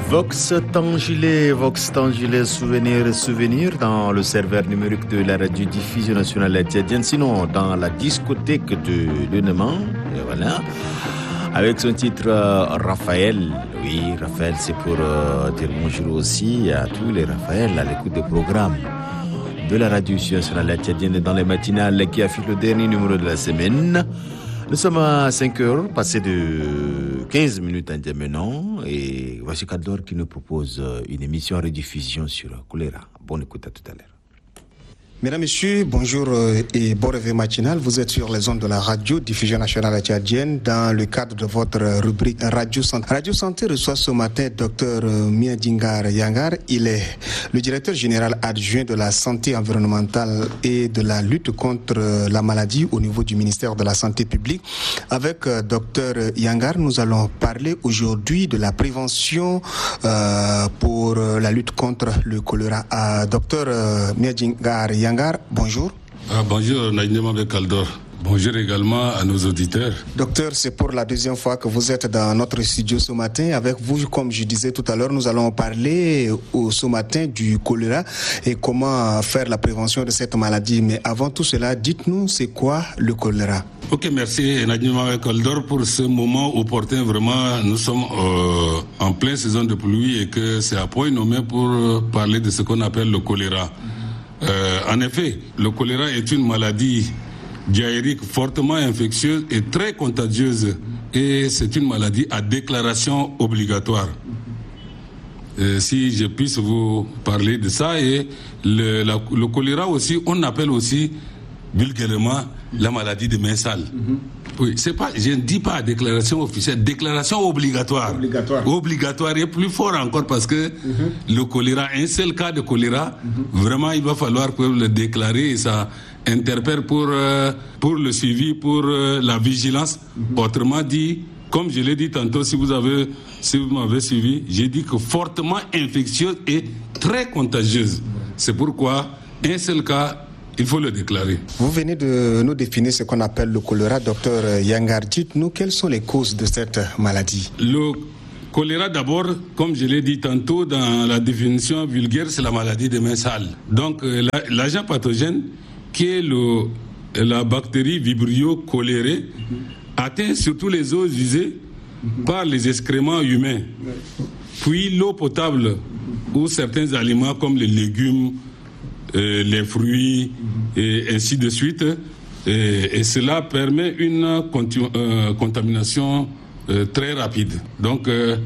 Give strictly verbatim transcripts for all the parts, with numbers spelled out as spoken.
Vox Tangilé, Vox Tangilé, souvenir, souvenir dans le serveur numérique de la radiodiffusion nationale tchadienne, sinon dans la discothèque de Lenement, et voilà, avec son titre euh, Raphaël. Oui, Raphaël, c'est pour euh, dire bonjour aussi à tous les Raphaël à l'écoute des programmes de la radiodiffusion nationale tchadienne dans les matinales qui affichent le dernier numéro de la semaine. Nous sommes à cinq heures, passé de quinze minutes en maintenant, et voici Kador qui nous propose une émission en rediffusion sur choléra. Bonne écoute, à tout à l'heure. Mesdames, Messieurs, bonjour et bon réveil matinal. Vous êtes sur les ondes de la radio diffusion nationale tchadienne dans le cadre de votre rubrique Radio Santé. Radio Santé reçoit ce matin Dr Miadingar Yangar. Il est le directeur général adjoint de la santé environnementale et de la lutte contre la maladie au niveau du ministère de la Santé publique. Avec Dr Yangar, nous allons parler aujourd'hui de la prévention euh, pour la lutte contre le choléra. Euh, Dr Miadingar Yangar, Yangar, bonjour. Ah, bonjour, Naïdema Bekaldor. Bonjour également à nos auditeurs. Docteur, c'est pour la deuxième fois que vous êtes dans notre studio ce matin. Avec vous, comme je disais tout à l'heure, nous allons parler au, ce matin du choléra et comment faire la prévention de cette maladie. Mais avant tout cela, dites-nous, c'est quoi le choléra? Ok, merci Naïdema Bekaldor pour ce moment opportun. Vraiment, nous sommes euh, en pleine saison de pluie et que c'est à point nommé pour parler de ce qu'on appelle le choléra. Euh, en effet, le choléra est une maladie diarrhéique fortement infectieuse et très contagieuse, et c'est une maladie à déclaration obligatoire. Euh, si je puisse vous parler de ça, et le, la, le choléra aussi, on appelle aussi vulgairement la maladie de main sale. Mm-hmm. Oui, c'est pas, je ne dis pas déclaration officielle, déclaration obligatoire. Obligatoire. Obligatoire et plus fort encore parce que mm-hmm. le choléra, un seul cas de choléra, mm-hmm. vraiment il va falloir que le déclarer et ça interpelle pour, euh, pour le suivi, pour euh, la vigilance. Mm-hmm. Autrement dit, comme je l'ai dit tantôt, si vous avez, si vous m'avez suivi, j'ai dit que fortement infectieuse et très contagieuse. Mm-hmm. C'est pourquoi un seul cas, il faut le déclarer. Vous venez de nous définir ce qu'on appelle le choléra, docteur Yangar. Dites-nous, quelles sont les causes de cette maladie? Le choléra, d'abord, comme je l'ai dit tantôt, dans la définition vulgaire, c'est la maladie des mains sales. Donc, la, l'agent pathogène, qui est le, la bactérie Vibrio cholerae, mm-hmm. atteint surtout les eaux usées mm-hmm. par les excréments humains, mm-hmm. puis l'eau potable mm-hmm. ou certains aliments comme les légumes, Euh, les fruits mm-hmm. et ainsi de suite, et, et cela permet une conti- euh, contamination euh, très rapide. Donc euh,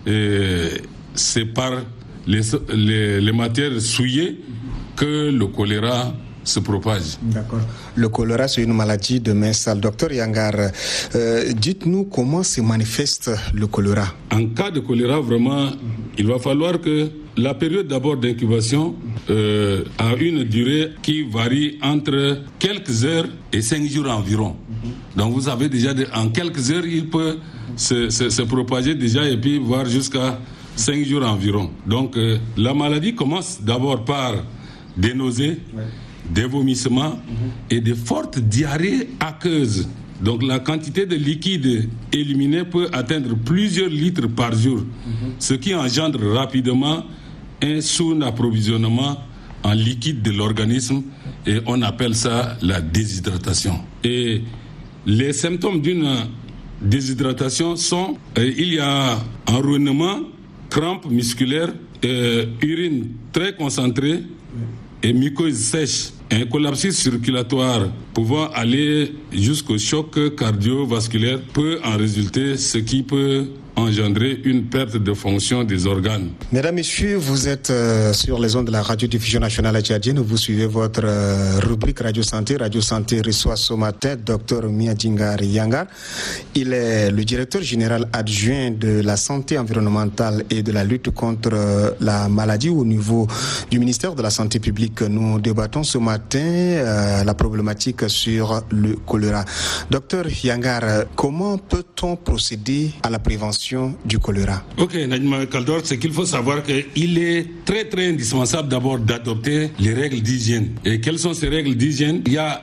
euh, c'est par les, les, les matières souillées mm-hmm. que le choléra se propage. D'accord. Le choléra, c'est une maladie de main sale. Docteur Yangar, euh, dites-nous comment se manifeste le choléra. En cas de choléra, vraiment, mm-hmm. il va falloir que la période d'abord d'incubation euh, a une durée qui varie entre quelques heures et cinq jours environ. Mm-hmm. Donc vous avez déjà, de, en quelques heures, il peut se, se, se propager déjà et puis voir jusqu'à cinq jours environ. Donc euh, la maladie commence d'abord par des nausées, ouais. des vomissements mm-hmm. et de fortes diarrhées aqueuses. Donc la quantité de liquide éliminé peut atteindre plusieurs litres par jour, mm-hmm. ce qui engendre rapidement un sous-approvisionnement en liquide de l'organisme, et on appelle ça la déshydratation. Et les symptômes d'une déshydratation sont, euh, il y a enroulement, crampes musculaires, euh, urine très concentrée et muqueuse sèche. Un collapsus circulatoire pouvant aller jusqu'au choc cardiovasculaire peut en résulter, ce qui peut engendrer une perte de fonction des organes. Mesdames, Messieurs, vous êtes euh, sur les ondes de la radiodiffusion nationale tchadienne. Vous suivez votre euh, rubrique Radio Santé. Radio Santé reçoit ce matin Dr Miadingar Yangar. Il est le directeur général adjoint de la santé environnementale et de la lutte contre euh, la maladie au niveau du ministère de la Santé publique. Nous débattons ce matin euh, la problématique sur le choléra. Docteur Yangar, comment peut-on procéder à la prévention du choléra? Ok, Nadima Kaldor, c'est qu'il faut savoir qu'il est très très indispensable d'abord d'adopter les règles d'hygiène. Et quelles sont ces règles d'hygiène? Il y a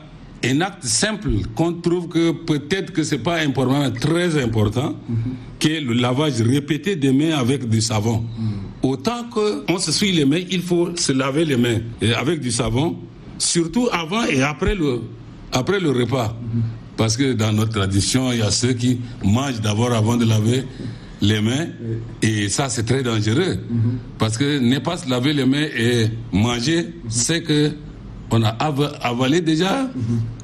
un acte simple qu'on trouve que peut-être que c'est pas important, très important, mm-hmm. que le lavage répété des mains avec du savon. Mm. Autant qu'on se souille les mains, il faut se laver les mains et avec du savon, surtout avant et après le, après le repas. Mm-hmm. Parce que dans notre tradition, il y a ceux qui mangent d'abord avant de laver les mains, et ça c'est très dangereux. Mm-hmm. Parce que ne pas se laver les mains et manger, mm-hmm. c'est que on a avalé déjà mm-hmm.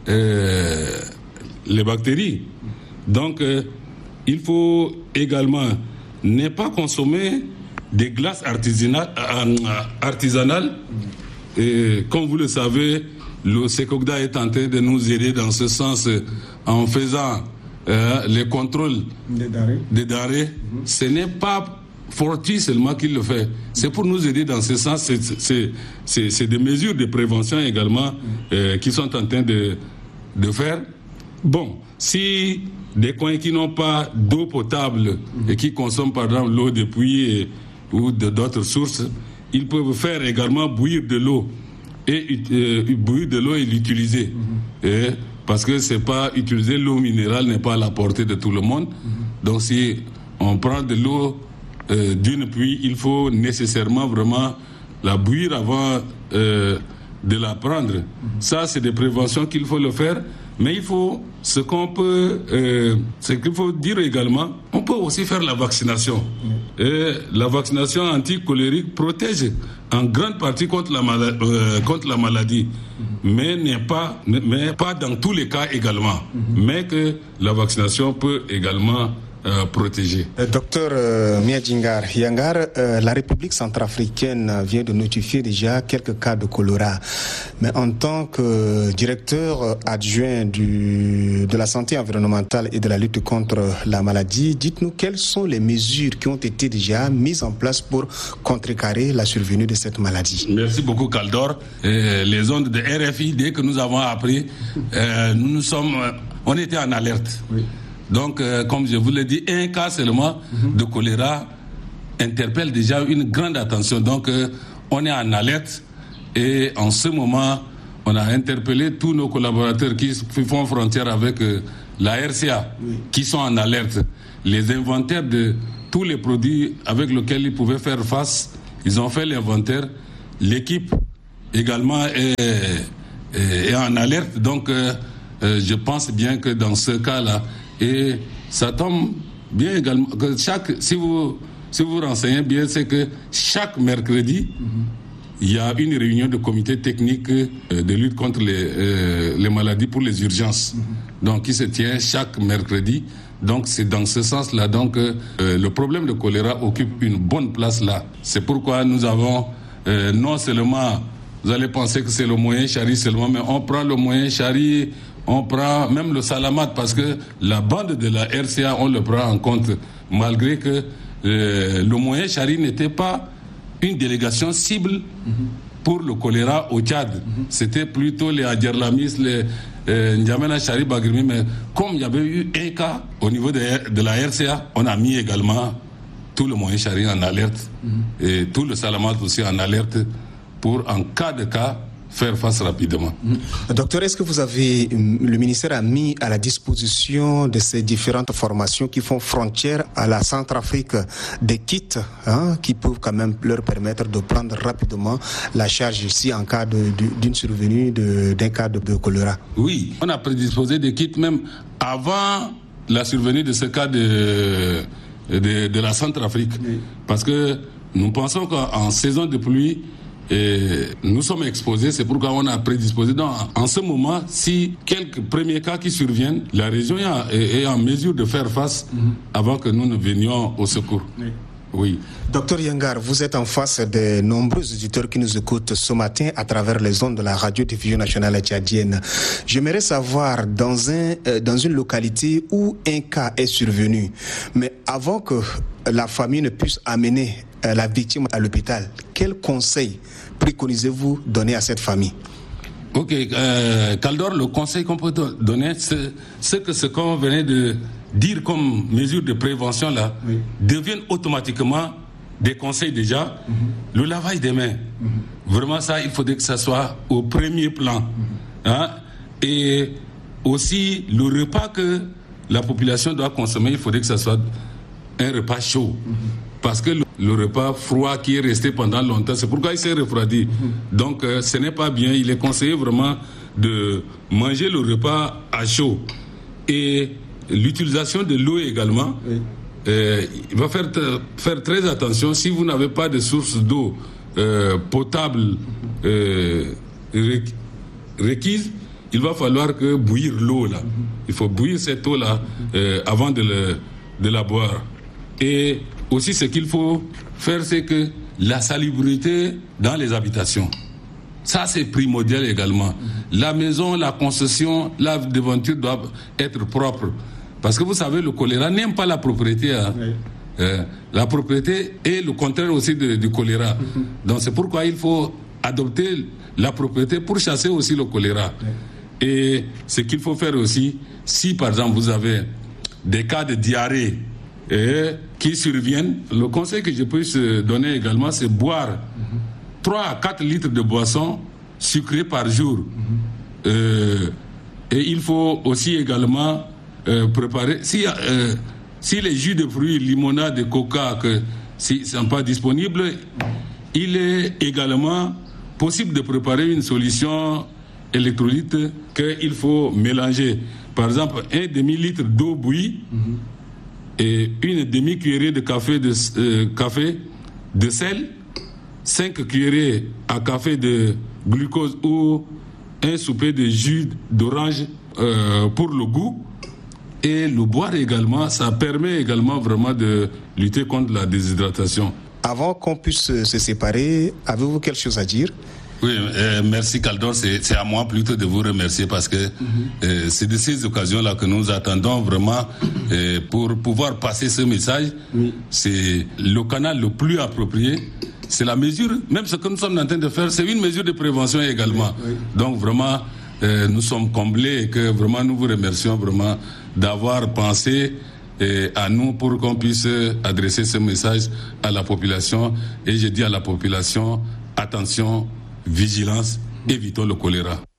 euh, les bactéries. Donc, euh, il faut également ne pas consommer des glaces artisanales. Euh, artisanales. Mm-hmm. Et, comme vous le savez, le Secogda est en train de nous aider dans ce sens euh, en faisant euh, les contrôles des denrées. Des denrées. Mm-hmm. Ce n'est pas Forti seulement qui le fait. C'est pour nous aider dans ce sens. C'est, c'est, c'est, c'est des mesures de prévention également euh, qui sont en train de, de faire. Bon, si des coins qui n'ont pas d'eau potable et qui consomment par exemple l'eau de puits et, ou de, d'autres sources, ils peuvent faire également bouillir de l'eau et euh, bouillir de l'eau et l'utiliser. Et, parce que c'est pas utiliser l'eau minérale n'est pas à la portée de tout le monde. Donc si on prend de l'eau Euh, d'une pluie, il faut nécessairement vraiment la bouillir avant euh, de la prendre. Mm-hmm. Ça, c'est des préventions qu'il faut le faire. Mais il faut, ce qu'on peut, euh, ce qu'il faut dire également, on peut aussi faire la vaccination. Mm-hmm. Et la vaccination anticolérique protège en grande partie contre la, mala- euh, contre la maladie. Mm-hmm. Mais, n'est pas, mais pas dans tous les cas également. Mm-hmm. Mais que la vaccination peut également Euh, protégé. Euh, docteur euh, Miadjingar Yangar, euh, la République centrafricaine vient de notifier déjà quelques cas de choléra. Mais en tant que directeur adjoint du, de la santé environnementale et de la lutte contre la maladie, dites-nous quelles sont les mesures qui ont été déjà mises en place pour contrecarrer la survenue de cette maladie. Merci beaucoup, Kaldor. Euh, les ondes de R F I, dès que nous avons appris, euh, nous, nous sommes, on était en alerte. Oui. Donc, euh, comme je vous l'ai dit, un cas seulement mm-hmm. de choléra interpelle déjà une grande attention. Donc, euh, on est en alerte et en ce moment, on a interpellé tous nos collaborateurs qui font frontière avec euh, la R C A, oui. qui sont en alerte. Les inventaires de tous les produits avec lesquels ils pouvaient faire face, ils ont fait l'inventaire. L'équipe également est, est, est en alerte. Donc, euh, euh, je pense bien que dans ce cas-là, et ça tombe bien également que chaque, si vous si vous renseignez bien, c'est que chaque mercredi, mm-hmm. il y a une réunion de comité technique de lutte contre les, euh, les maladies pour les urgences. Mm-hmm. Donc qui se tient chaque mercredi. Donc c'est dans ce sens-là donc euh, le problème de choléra occupe une bonne place là. C'est pourquoi nous avons euh, non seulement, vous allez penser que c'est le moyen chari seulement, mais on prend le moyen chari. On prend même le salamat parce que la bande de la R C A, on le prend en compte, malgré que euh, le moyen chari n'était pas une délégation cible mm-hmm. pour le choléra au Tchad. Mm-hmm. C'était plutôt les Adjerlamis, les euh, N'Djamena Chari Bagrimi, mais comme il y avait eu un cas au niveau de, de la R C A, on a mis également tout le moyen chari en alerte mm-hmm. et tout le salamat aussi en alerte pour, en cas de cas, faire face rapidement. Mmh. Docteur, est-ce que vous avez, le ministère a mis à la disposition de ces différentes formations qui font frontière à la Centrafrique des kits hein, qui peuvent quand même leur permettre de prendre rapidement la charge ici en cas de, de, d'une survenue de, d'un cas de, de choléra? Oui, on a prédisposé des kits même avant la survenue de ce cas de, de, de la Centrafrique. Oui. Parce que nous pensons qu'en saison de pluie, et nous sommes exposés, c'est pourquoi on a prédisposé. Donc, en ce moment, si quelques premiers cas qui surviennent, la région est, est en mesure de faire face mm-hmm. avant que nous ne venions au secours. Oui. Oui. Docteur Yangar, vous êtes en face de nombreux auditeurs qui nous écoutent ce matin à travers les ondes de la radio-diffusion nationale tchadienne. J'aimerais savoir, dans, un, euh, dans une localité où un cas est survenu, mais avant que la famille ne puisse amener euh, la victime à l'hôpital, quel conseil préconisez-vous donner à cette famille? Ok, euh, Kaldor, le conseil qu'on peut donner, c'est, c'est que ce qu'on venait de dire comme mesure de prévention là, oui. deviennent automatiquement des conseils déjà. Mm-hmm. Le lavage des mains, mm-hmm. vraiment ça, il faudrait que ça soit au premier plan. Mm-hmm. Hein? Et aussi, le repas que la population doit consommer, il faudrait que ce soit un repas chaud. Mm-hmm. Parce que le, le repas froid qui est resté pendant longtemps, c'est pourquoi il s'est refroidi. Mm-hmm. Donc, euh, ce n'est pas bien. Il est conseillé vraiment de manger le repas à chaud. Et l'utilisation de l'eau également, oui. euh, il va faire, faire très attention. Si vous n'avez pas de source d'eau euh, potable euh, requise, il va falloir que bouillir l'eau là. Il faut bouillir cette eau là euh, avant de, le, de la boire. Et aussi, ce qu'il faut faire, c'est que la salubrité dans les habitations. Ça, c'est primordial également. La maison, la concession, la devanture doivent être propres. Parce que vous savez, le choléra n'aime pas la propriété. Hein. Oui. Euh, la propriété est le contraire aussi de, du choléra. Mm-hmm. Donc, c'est pourquoi il faut adopter la propriété pour chasser aussi le choléra. Oui. Et ce qu'il faut faire aussi, si par exemple vous avez des cas de diarrhée euh, qui surviennent, le conseil que je peux donner également, c'est boire mm-hmm. trois à quatre litres de boisson sucrée par jour. Mm-hmm. Euh, et il faut aussi également euh, préparer, si, euh, si les jus de fruits, limonade et coca que, si, ne sont pas disponibles, il est également possible de préparer une solution électrolyte qu'il faut mélanger. Par exemple, un demi-litre d'eau bouillie mm-hmm. et une demi-cuillerée de café de, euh, café de sel, cinq cuillerées à café de glucose ou un souper de jus d'orange euh, pour le goût. Et le boire également, ça permet également vraiment de lutter contre la déshydratation. Avant qu'on puisse se séparer, avez-vous quelque chose à dire ? Oui, euh, merci Kaldor, c'est, c'est à moi plutôt de vous remercier parce que mm-hmm. euh, c'est de ces occasions-là que nous attendons vraiment euh, pour pouvoir passer ce message. Oui. C'est le canal le plus approprié. C'est la mesure, même ce que nous sommes en train de faire, c'est une mesure de prévention également. Oui, oui. Donc vraiment, euh, nous sommes comblés et que vraiment nous vous remercions vraiment d'avoir pensé euh, à nous pour qu'on puisse adresser ce message à la population. Et je dis à la population, attention, vigilance, évitons le choléra.